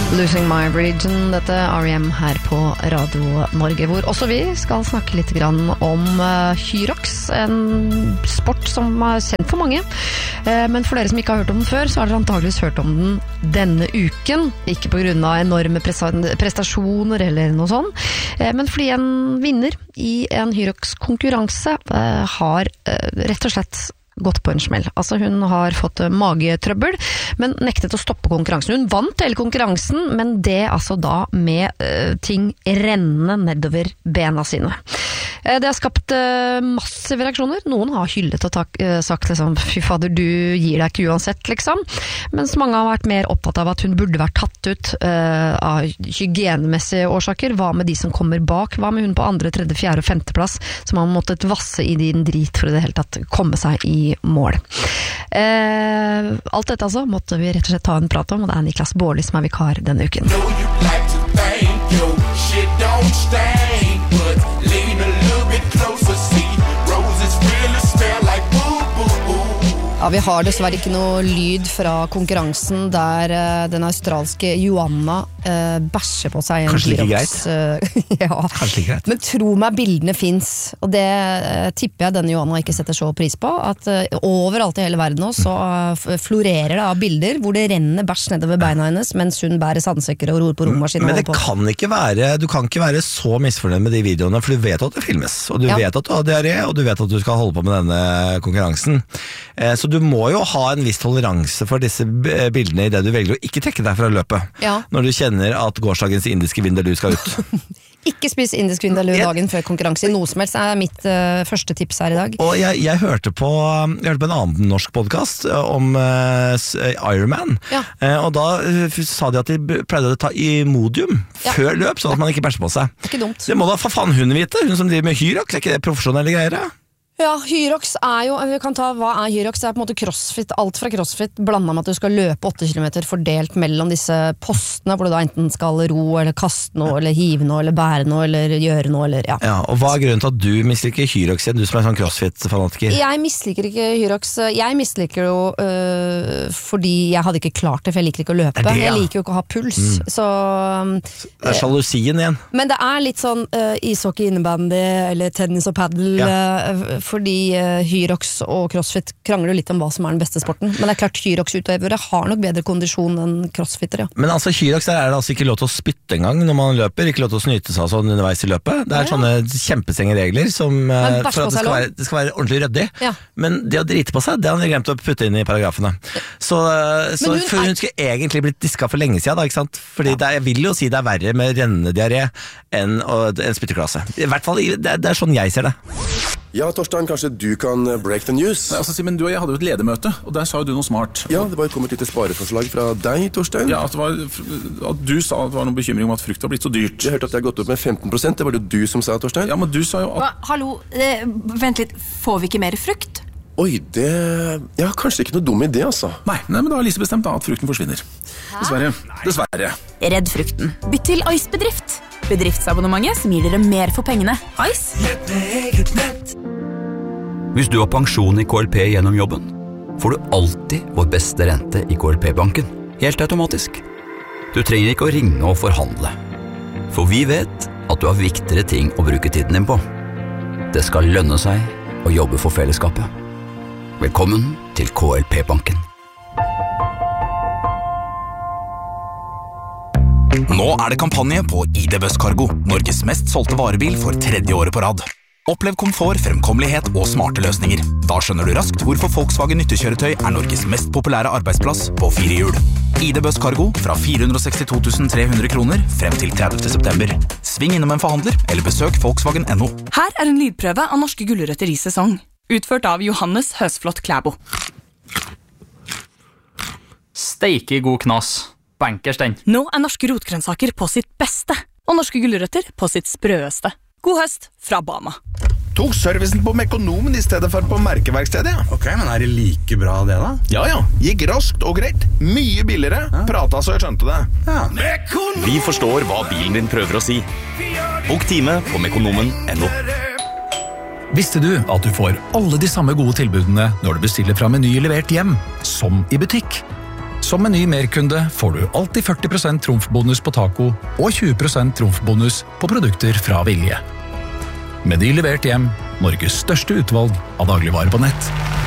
Losing My Religion, dette R.E.M. her på Radio Norge, hvor også vi skal snakke litt grann om Hyrox, en sport som er kjent for mange. Men for dere som ikke har hørt om den før, så har dere antageligvis hørt om den denne uken. Ikke på grunn av enorme prestasjoner eller noe sånt, men fordi en vinner i en Hyrox-konkurranse har rett og slett gått på en smell. Altså hun har fått magetrøbbel, men nektet å stoppe konkurransen. Hun vant hele konkurransen, men det altså da med ting rennende nedover bena sine. Det har skapt massive reaksjoner. Noen har hyllet og sagt liksom, fy fader, du gir deg ikke uansett, liksom. Mens mange har vært mer opptatt av at hun burde vært tatt ut av hygienemessige årsaker. Hva med de som kommer bak? Hva med hun på 2., 3., 4. og 5. plass som har måttet vasse i din drit for å det hele tatt komme seg i mål? Alt dette altså måtte vi rett og slett ta en prat om, og det er Niklas Baarli som er vikar denne uken. Ja, vi har dessverre ikke noe lyd fra konkurransen der den australske Joanna bæsjer på seg en Kanskje like Hyrox. Ja. Kanskje like greit. Men tro meg, bildene finnes, og det tipper jeg denne Joanna ikke setter så pris på, at overalt i hele verden nå så florerer det av bilder hvor det renner bæsj nedover beina hennes mens hun bærer sandsekker og ror på rommaskinen. Men det kan ikke være, du kan ikke være så misfornøyd med de videoene, for du vet at det filmes, og du vet at du har diaré, og du vet at du skal holde på med denne konkurransen. Så du må jo ha en viss toleranse for disse bildene i det du velger å ikke trekke deg fra løpet. Ja. Når du kjenner at gårsdagens indiske vindaloo skal ut. Ikke spis indisk vindaloo dagen før konkurranse i noe som helst, er mitt første tips her i dag. Og jeg hørte på en annen norsk podcast om Ironman, og da sa de at de pleide å ta Imodium før løp, sånn at man ikke bæsjer på seg. Ikke dumt. Det må da for faen hun vite, hun som driver med Hyrox, er ikke det profesjonelle greier? Ja, Hyrox er jo, vi kan ta, hva er Hyrox? Det er på en måte crossfit, alt fra crossfit blandet med at du skal løpe 8 kilometer fordelt mellom disse postene, hvor du da enten skal ro, eller kaste noe, eller hive noe, eller bære noe, eller gjøre noe, eller ja. Og hva er grunnen til at du misliker Hyrox, du som er sånn crossfit-fanatiker? Jeg misliker ikke Hyrox, jeg misliker jo fordi jeg hadde ikke klart det, for jeg liker ikke å løpe. Jeg liker jo ikke å ha puls, så det er sjalusien igjen. Men det er litt sånn ishockey, innebandy, eller tennis og paddle, fordi Hyrox og CrossFit krangler litt om hva som er den beste sporten. Men det er klart Hyrox-utøvere har nok bedre kondisjon enn CrossFitter, Men altså Hyrox, der er det altså ikke lov til å spytte en gang når man løper, ikke lov til å snyte seg sånn underveis i løpet. Det er sånne kjempestenge regler som, for at det skal være ordentlig ryddig. Men det å drite på seg, det har de glemt å putte inn i paragrafene. Så hun skulle egentlig blitt diska for lenge siden, da, ikke sant? Fordi jeg vil jo si det er verre med rennende diaré enn en spytteklasse. I hvert fall, det er sånn jeg ser det. Ja, Torstein, kanskje du kan break the news? Nei, altså, Simen, du og jeg hadde jo et ledermøte, og der sa jo du noe smart. Ja, det var jo kommet litt spareforslag fra deg, Torstein. Ja, at du sa at det var noen bekymring om at frukt var blitt så dyrt. Jeg hørte at det har gått opp med 15%, det var det du som sa, Torstein. Ja, men du sa jo at... Hallo, vent litt, får vi ikke mer frukt? Oi, det... Ja, kanskje ikke noe dum idé, altså. Nei, men da har Lise bestemt da at frukten forsvinner. Dessverre. Dessverre. Redd frukten. Bytt til Ice-bedrift. Bedriftsabonnementet som gir dere mer for pengene. Ice. Hvis du har pensjon i KLP gjennom jobben, får du alltid vår beste rente i KLP-banken. Helt automatisk. Du trenger ikke å ringe og forhandle. For vi vet at du har viktigere ting å bruke tiden din på. Det skal lønne seg å jobbe for fellesskapet. Velkommen til KLP-banken. Nå er det kampanje på ID Busscargo, Norges mest solgte varebil for 3. året på rad. Opplev komfort, fremkommelighet og smarte løsninger. Da skjønner du raskt hvorfor Volkswagen nyttekjøretøy er Norges mest populære arbeidsplass på 4 hjul. ID Busscargo fra 462 300 kroner frem til 30. september. Sving innom en forhandler eller besøk Volkswagen.no. Her er en lydprøve av norske gulrøtter i sesong. Utført av Johannes Høsflot Klæbo. Steike god knas. Bankers den. Nå er norske rotgrønnsaker på sitt beste, og norske gulrøtter på sitt sprøeste. God høst fra Bama. Tok servicen på Mekonomen i stedet for på merkeverkstedet. Ok, men er det like bra det da? Ja, gikk raskt og greit. Mye billigere. Pratet så jeg skjønte det. Vi forstår hva bilen din prøver å si. Bok time på mekonomen.no. Visste du at du får alle de samme gode tilbudene når du bestiller fra Meny levert hjem, som i butikk? Som Meny Merkunde får du alltid 40% trumfbonus på taco og 20% trumfbonus på produkter fra Vilje. Meny levert hjem, Norges største utvalg av dagligvarer på nett.